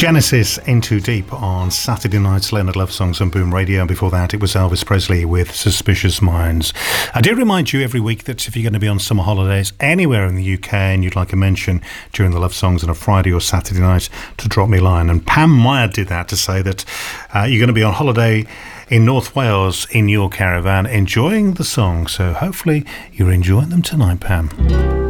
Genesis, Into Deep on Saturday night's Leonard Love Songs on Boom Radio, and before that it was Elvis Presley with Suspicious Minds. I do remind you every week that if you're going to be on summer holidays anywhere in the UK and you'd like a mention during the Love Songs on a Friday or Saturday night, to drop me a line. And Pam Meyer did that to say that you're going to be on holiday in North Wales in your caravan enjoying the songs, so hopefully you're enjoying them tonight, Pam.